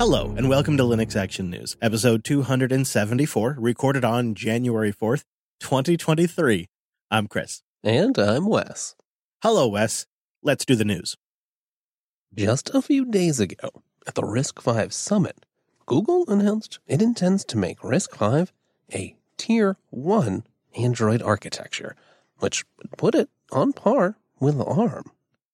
Hello, and welcome to Linux Action News, episode 274, recorded on January 4th, 2023. I'm Chris. And I'm Wes. Hello, Wes. Let's do the news. Just a few days ago, at the RISC-V Summit, Google announced it intends to make RISC-V a Tier 1 Android architecture, which would put it on par with ARM.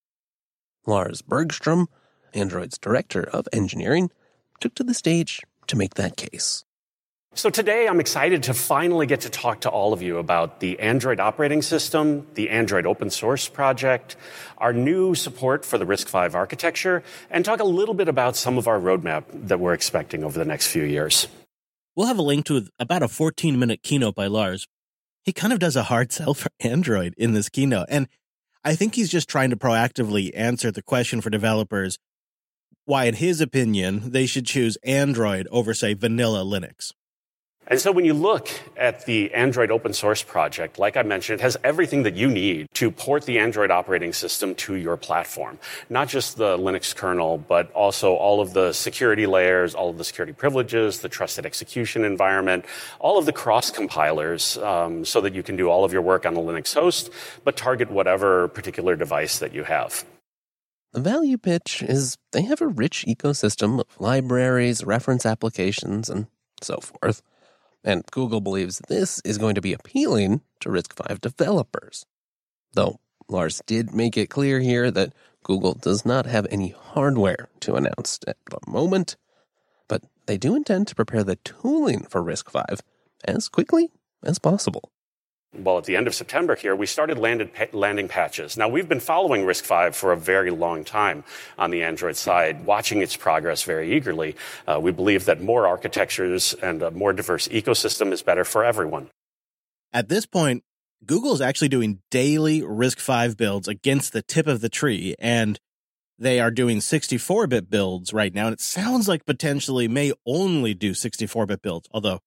Lars Bergstrom, Android's director of engineering, took to the stage to make that case. So today I'm excited to finally get to talk to all of you about the Android operating system, the Android open source project, our new support for the RISC-V architecture, and talk a little bit about some of our roadmap that we're expecting over the next few years. We'll have a link to about a 14-minute keynote by Lars. He kind of does a hard sell for Android in this keynote, and I think he's just trying to proactively answer the question for developers why, in his opinion, they should choose Android over, say, vanilla Linux. And so when you look at the Android open source project, like I mentioned, it has everything that you need to port the Android operating system to your platform. Not just the Linux kernel, but also all of the security layers, all of the security privileges, the trusted execution environment, all of the cross compilers, so that you can do all of your work on the Linux host, but target whatever particular device that you have. The value pitch is they have a rich ecosystem of libraries, reference applications, and so forth. And Google believes this is going to be appealing to RISC-V developers. Though Lars did make it clear here that Google does not have any hardware to announce at the moment, but they do intend to prepare the tooling for RISC-V as quickly as possible. Well, at the end of September here, we started landing patches. Now, we've been following RISC-V for a very long time on the Android side, watching its progress very eagerly. We believe that more architectures and a more diverse ecosystem is better for everyone. At this point, Google is actually doing daily RISC-V builds against the tip of the tree, and they are doing 64-bit builds right now, and it sounds like potentially may only do 64-bit builds, although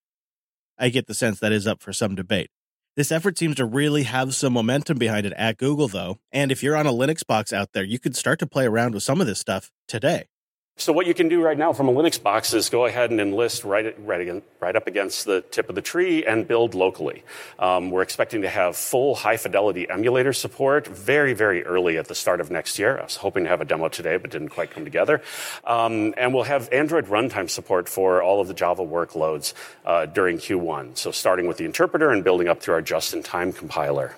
I get the sense that is up for some debate. This effort seems to really have some momentum behind it at Google, though, and if you're on a Linux box out there, you could start to play around with some of this stuff today. So what you can do right now from a Linux box is go ahead and enlist right up against the tip of the tree and build locally. We're expecting to have full high-fidelity emulator support very, very early at the start of next year. I was hoping to have a demo today, but didn't quite come together. And we'll have Android runtime support for all of the Java workloads during Q1. So starting with the interpreter and building up through our just-in-time compiler.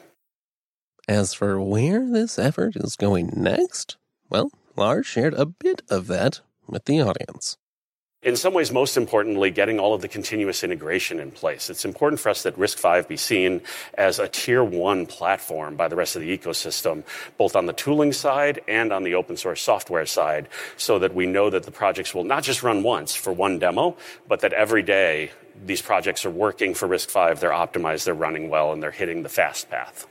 As for where this effort is going next, well, Lars shared a bit of that with the audience. In some ways, most importantly, getting all of the continuous integration in place. It's important for us that RISC-V be seen as a Tier 1 platform by the rest of the ecosystem, both on the tooling side and on the open source software side, so that we know that the projects will not just run once for one demo, but that every day these projects are working for RISC-V, they're optimized, they're running well, and they're hitting the fast path.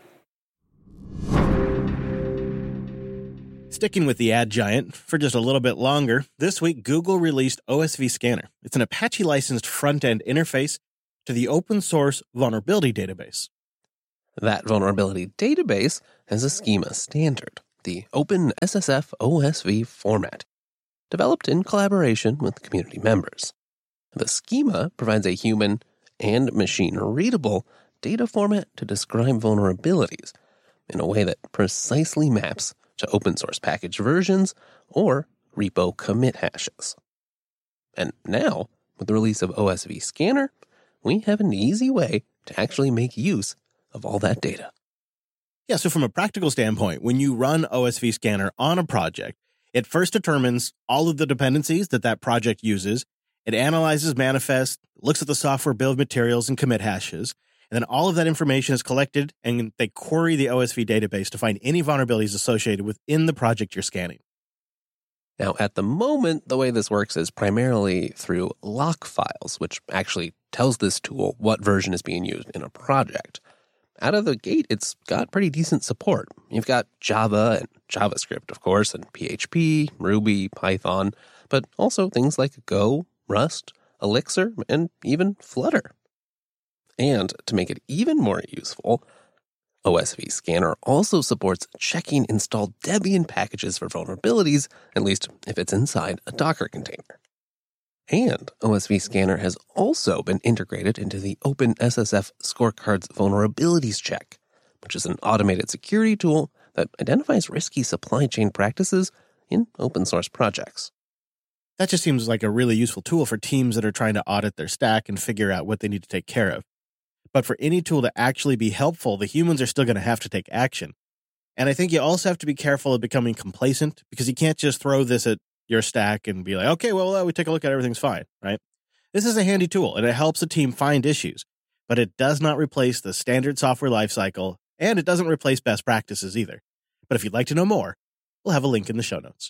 Sticking with the ad giant for just a little bit longer, this week Google released OSV Scanner. It's an Apache-licensed front-end interface to the open-source vulnerability database. That vulnerability database has a schema standard, the Open SSF OSV format, developed in collaboration with community members. The schema provides a human and machine-readable data format to describe vulnerabilities in a way that precisely maps to open source package versions or repo commit hashes. And now, with the release of OSV Scanner, we have an easy way to actually make use of all that data. Yeah, so from a practical standpoint, when you run OSV Scanner on a project, it first determines all of the dependencies that project uses. It analyzes manifest, looks at the software bill of materials and commit hashes, and then all of that information is collected, and they query the OSV database to find any vulnerabilities associated within the project you're scanning. Now, at the moment, the way this works is primarily through lock files, which actually tells this tool what version is being used in a project. Out of the gate, it's got pretty decent support. You've got Java and JavaScript, of course, and PHP, Ruby, Python, but also things like Go, Rust, Elixir, and even Flutter. And to make it even more useful, OSV Scanner also supports checking installed Debian packages for vulnerabilities, at least if it's inside a Docker container. And OSV Scanner has also been integrated into the OpenSSF Scorecard's Vulnerabilities Check, which is an automated security tool that identifies risky supply chain practices in open source projects. That just seems like a really useful tool for teams that are trying to audit their stack and figure out what they need to take care of. But for any tool to actually be helpful, the humans are still going to have to take action. And I think you also have to be careful of becoming complacent, because you can't just throw this at your stack and be like, okay, well, we take a look at everything's fine, right? This is a handy tool, and it helps a team find issues, but it does not replace the standard software lifecycle, and it doesn't replace best practices either. But if you'd like to know more, we'll have a link in the show notes.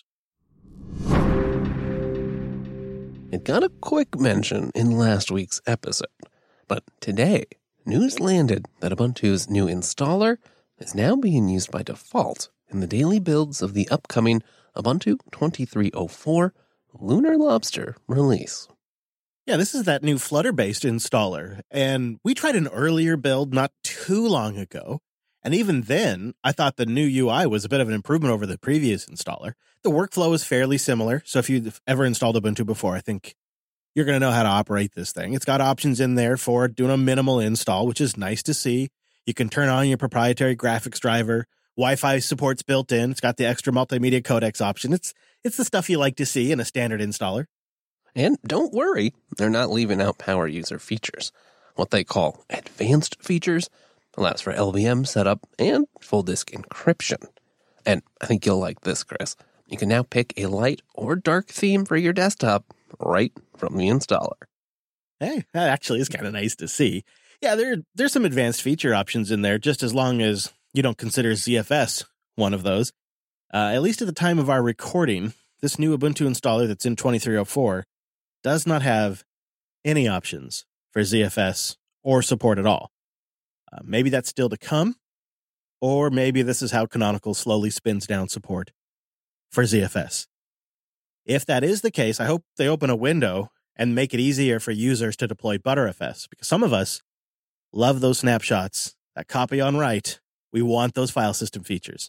It got a quick mention in last week's episode, but today, news landed that Ubuntu's new installer is now being used by default in the daily builds of the upcoming Ubuntu 2304 Lunar Lobster release. Yeah, this is that new Flutter-based installer, and we tried an earlier build not too long ago, and even then, I thought the new UI was a bit of an improvement over the previous installer. The workflow is fairly similar, so if you've ever installed Ubuntu before, I think you're going to know how to operate this thing. It's got options in there for doing a minimal install, which is nice to see. You can turn on your proprietary graphics driver. Wi-Fi support's built in. It's got the extra multimedia codecs option. It's the stuff you like to see in a standard installer. And don't worry, they're not leaving out power user features. What they call advanced features allows for LVM setup and full disk encryption. And I think you'll like this, Chris. You can now pick a light or dark theme for your desktop right from the installer. Hey, that actually is kind of nice to see. Yeah, there's some advanced feature options in there, just as long as you don't consider ZFS one of those. At least at the time of our recording, this new Ubuntu installer that's in 2304 does not have any options for ZFS or support at all. Maybe that's still to come, or maybe this is how Canonical slowly spins down support for ZFS. If that is the case, I hope they open a window and make it easier for users to deploy Btrfs, because some of us love those snapshots, that copy on write. We want those file system features.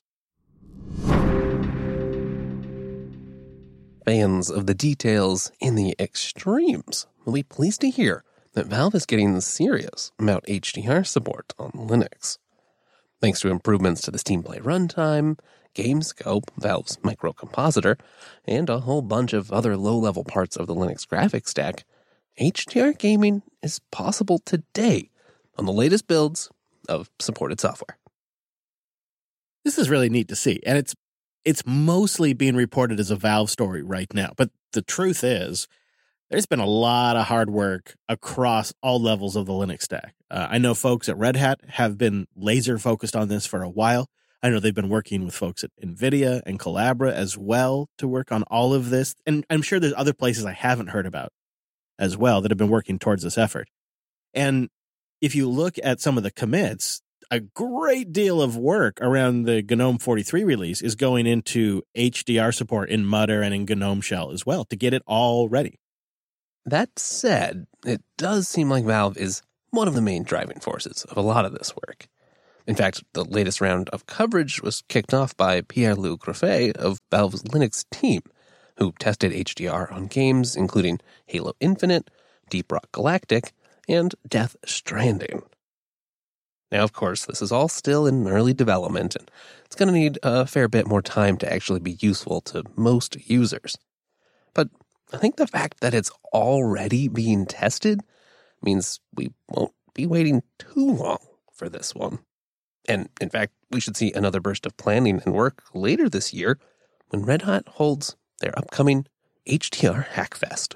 Fans of the details in the extremes will be pleased to hear that Valve is getting serious about HDR support on Linux. Thanks to improvements to the Steam Play runtime, GameScope, Valve's microcompositor, and a whole bunch of other low-level parts of the Linux graphics stack, HDR gaming is possible today on the latest builds of supported software. This is really neat to see, and it's mostly being reported as a Valve story right now. But the truth is, there's been a lot of hard work across all levels of the Linux stack. I know folks at Red Hat have been laser focused on this for a while. I know they've been working with folks at NVIDIA and Collabra as well to work on all of this. And I'm sure there's other places I haven't heard about as well that have been working towards this effort. And if you look at some of the commits, a great deal of work around the GNOME 43 release is going into HDR support in Mutter and in GNOME Shell as well to get it all ready. That said, it does seem like Valve is one of the main driving forces of a lot of this work. In fact, the latest round of coverage was kicked off by Pierre-Luc Graffet of Valve's Linux team, who tested HDR on games including Halo Infinite, Deep Rock Galactic, and Death Stranding. Now, of course, this is all still in early development, and it's going to need a fair bit more time to actually be useful to most users. But I think the fact that it's already being tested means we won't be waiting too long for this one. And, in fact, we should see another burst of planning and work later this year when Red Hat holds their upcoming HDR Hackfest.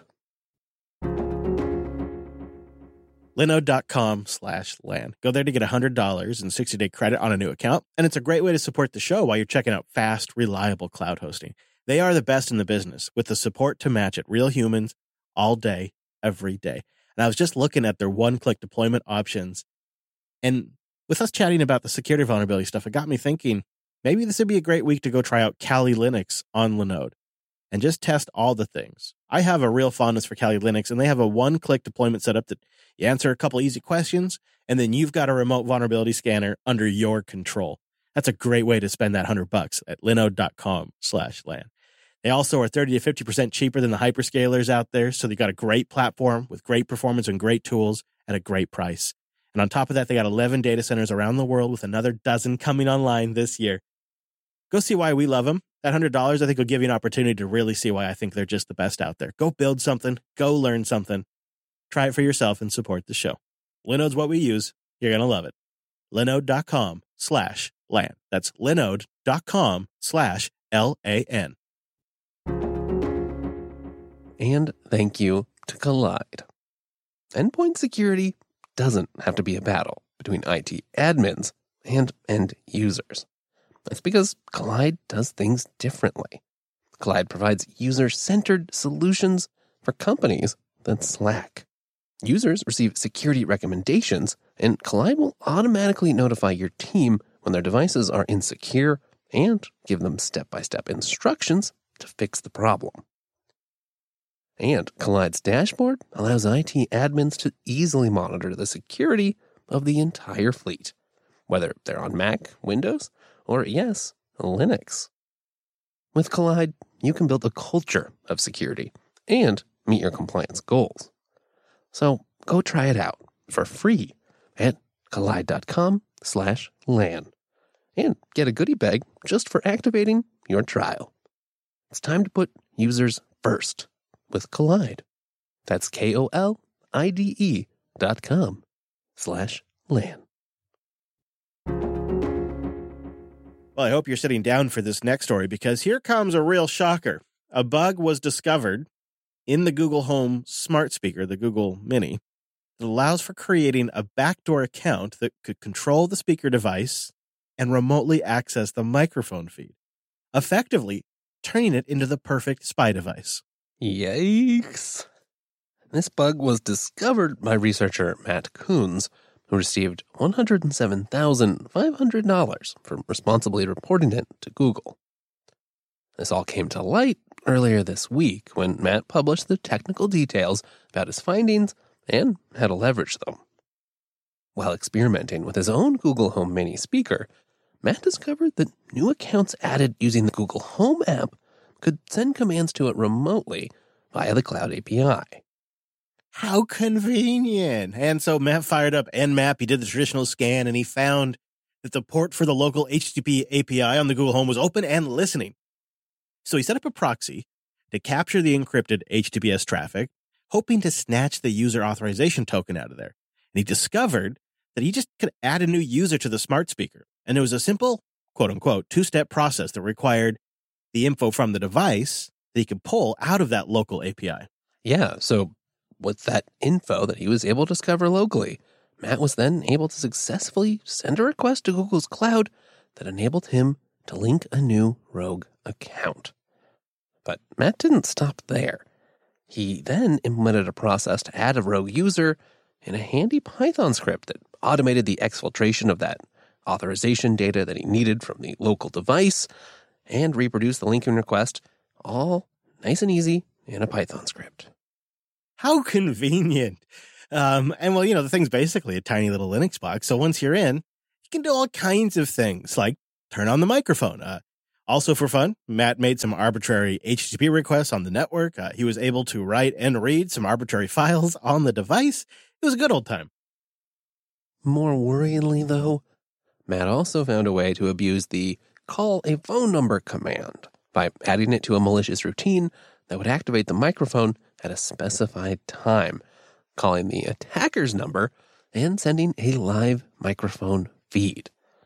Linode.com/LAN. Go there to get $100 and 60-day credit on a new account, and it's a great way to support the show while you're checking out fast, reliable cloud hosting. They are the best in the business with the support to match it. Real humans all day, every day. And I was just looking at their one-click deployment options, and with us chatting about the security vulnerability stuff, it got me thinking maybe this would be a great week to go try out Kali Linux on Linode and just test all the things. I have a real fondness for Kali Linux, and they have a one-click deployment setup that you answer a couple easy questions, and then you've got a remote vulnerability scanner under your control. That's a great way to spend that $100 at linode.com/LAN. They also are 30 to 50% cheaper than the hyperscalers out there, so they got a great platform with great performance and great tools at a great price. And on top of that, they got 11 data centers around the world with another dozen coming online this year. Go see why we love them. That $100, I think, will give you an opportunity to really see why I think they're just the best out there. Go build something. Go learn something. Try it for yourself and support the show. Linode's what we use. You're going to love it. Linode.com/LAN. That's Linode.com/LAN. And thank you to Kolide. Endpoint security doesn't have to be a battle between IT admins and end users. That's because Kolide does things differently. Kolide provides user-centered solutions for companies that slack. Users receive security recommendations, and Kolide will automatically notify your team when their devices are insecure and give them step-by-step instructions to fix the problem. And Kollide's dashboard allows IT admins to easily monitor the security of the entire fleet, whether they're on Mac, Windows, or yes, Linux. With Kolide, you can build a culture of security and meet your compliance goals. So go try it out for free at Kolide.com/LAN and get a goodie bag just for activating your trial. It's time to put users first with Kolide. That's KOLIDE.com/LAN. Well, I hope you're sitting down for this next story because here comes a real shocker. A bug was discovered in the Google Home smart speaker, the Google Mini, that allows for creating a backdoor account that could control the speaker device and remotely access the microphone feed, effectively turning it into the perfect spy device. Yikes. This bug was discovered by researcher Matt Coons, who received $107,500 for responsibly reporting it to Google. This all came to light earlier this week when Matt published the technical details about his findings and how to leverage them. While experimenting with his own Google Home Mini speaker, Matt discovered that new accounts added using the Google Home app could send commands to it remotely via the Cloud API. How convenient. And so Matt fired up Nmap. He did the traditional scan, and he found that the port for the local HTTP API on the Google Home was open and listening. So he set up a proxy to capture the encrypted HTTPS traffic, hoping to snatch the user authorization token out of there. And he discovered that he just could add a new user to the smart speaker. And it was a simple, quote-unquote, two-step process that required the info from the device that he could pull out of that local API. Yeah, so with that info that he was able to discover locally, Matt was then able to successfully send a request to Google's cloud that enabled him to link a new rogue account. But Matt didn't stop there. He then implemented a process to add a rogue user in a handy Python script that automated the exfiltration of that authorization data that he needed from the local device and reproduced the linking request, all nice and easy in a Python script. How convenient. And well, the thing's basically a tiny little Linux box. So once you're in, you can do all kinds of things like turn on the microphone. Also for fun, Matt made some arbitrary HTTP requests on the network. He was able to write and read some arbitrary files on the device. It was a good old time. More worryingly, though, Matt also found a way to abuse the call a phone number command by adding it to a malicious routine that would activate the microphone at a specified time, calling the attacker's number and sending a live microphone feed.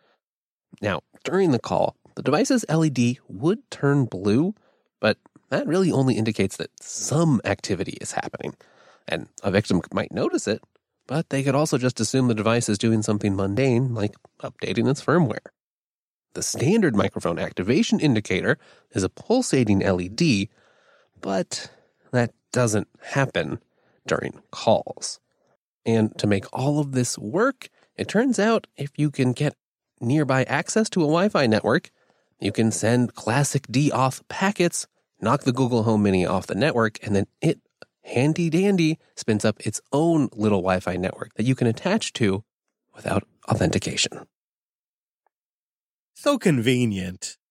Now, during the call, the device's LED would turn blue, but that really only indicates that some activity is happening. And a victim might notice it, but they could also just assume the device is doing something mundane, like updating its firmware. The standard microphone activation indicator is a pulsating LED, but that doesn't happen during calls. And to make all of this work, it turns out if you can get nearby access to a Wi-Fi network, you can send classic DAuth packets, knock the Google Home Mini off the network, and then it, handy-dandy, spins up its own little Wi-Fi network that you can attach to without authentication. So convenient.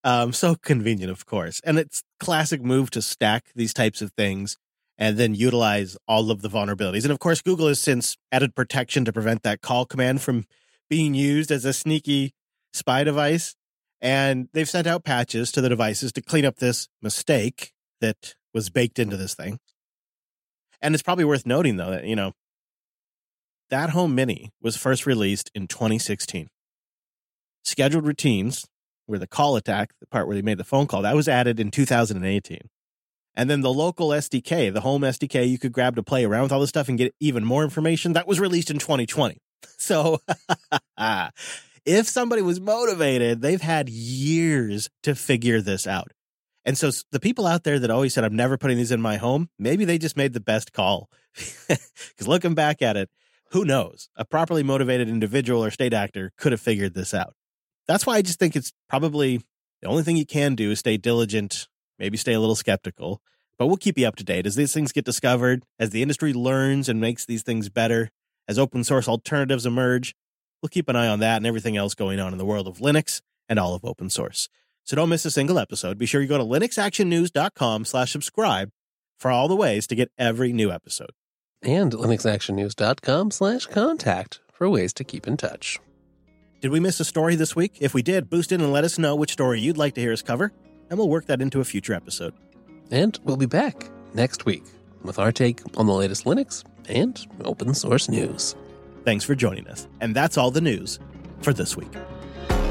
So convenient, of course. And it's classic move to stack these types of things and then utilize all of the vulnerabilities. And of course, Google has since added protection to prevent that call command from being used as a sneaky spy device. And they've sent out patches to the devices to clean up this mistake that was baked into this thing. And it's probably worth noting, though, that, that Home Mini was first released in 2016. Scheduled routines, where the call attack, the part where they made the phone call, that was added in 2018. And then the local SDK, the Home SDK you could grab to play around with all this stuff and get even more information, that was released in 2020. So if somebody was motivated, they've had years to figure this out. And so the people out there that always said, I'm never putting these in my home, maybe they just made the best call. Because looking back at it, who knows? A properly motivated individual or state actor could have figured this out. That's why I just think it's probably the only thing you can do is stay diligent, maybe stay a little skeptical. But we'll keep you up to date as these things get discovered, as the industry learns and makes these things better, as open source alternatives emerge. We'll keep an eye on that and everything else going on in the world of Linux and all of open source. So don't miss a single episode. Be sure you go to linuxactionnews.com/subscribe for all the ways to get every new episode. And linuxactionnews.com/contact for ways to keep in touch. Did we miss a story this week? If we did, boost in and let us know which story you'd like to hear us cover, and we'll work that into a future episode. And we'll be back next week with our take on the latest Linux and open source news. Thanks for joining us. And that's all the news for this week.